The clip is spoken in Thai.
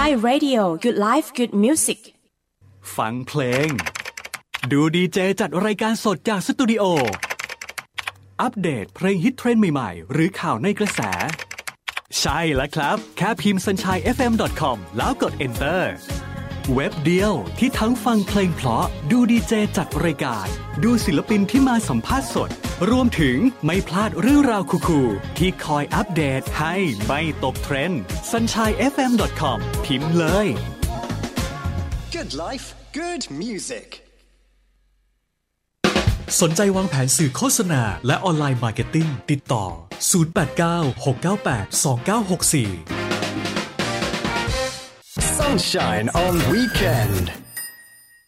Sunshine Radio Good Life Good Music ฟังเพลงดูดีเจจัดรายการสดจากสตูดิโออัปเดตเพลงฮิตเทรนด์ใหม่ๆหรือข่าวในกระแสใช่แล้วครับแค่พิมพ์ sunshinefm.com แล้วกด enter เว็บเดียวที่ทั้งฟังเพลงเพราะดูดีเจจัดรายการดูศิลปินที่มาสัมภาษณ์สดรวมถึงไม่พลาดเรื่องราวคูลๆที่คอยอัปเดตให้ไม่ตกเทรนด์ sunshinefm.com พิมพ์เลย Good life, good music สนใจวางแผนสื่อโฆษณาและออนไลน์มาร์เก็ตติ้งติดต่อ089 698 2964 Sunshine on weekend